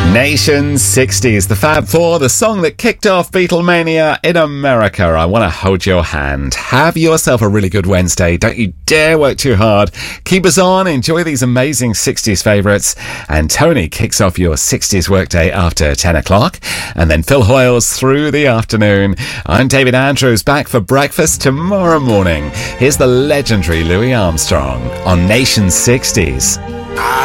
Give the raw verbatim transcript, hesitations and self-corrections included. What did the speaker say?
Nation sixties, the Fab Four, the song that kicked off Beatlemania in America. I want to hold your hand. Have yourself a really good Wednesday. Don't you dare work too hard. Keep us on. Enjoy these amazing sixties favourites. And Tony kicks off your sixties workday after ten o'clock. And then Phil Hoyles through the afternoon. I'm David Andrews, back for breakfast tomorrow morning. Here's the legendary Louis Armstrong on Nation sixties.